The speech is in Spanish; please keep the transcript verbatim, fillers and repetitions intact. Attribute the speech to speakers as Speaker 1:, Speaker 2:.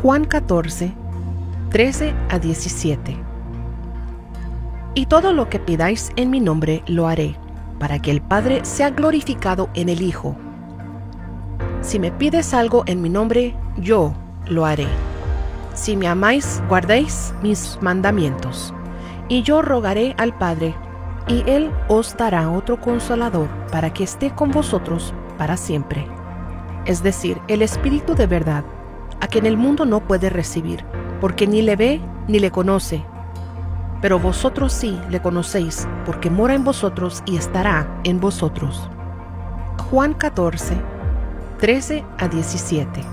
Speaker 1: Juan catorce, trece a diecisiete. Y todo lo que pidáis en mi nombre lo haré, para que el Padre sea glorificado en el Hijo. Si me pides algo en mi nombre, yo lo haré. Si me amáis, guardéis mis mandamientos. Y yo rogaré al Padre, y Él os dará otro Consolador, para que esté con vosotros para siempre. Es decir, el Espíritu de verdad, a quien el mundo no puede recibir, porque ni le ve ni le conoce. Pero vosotros sí le conocéis, porque mora en vosotros y estará en vosotros. Juan catorce, trece a diecisiete.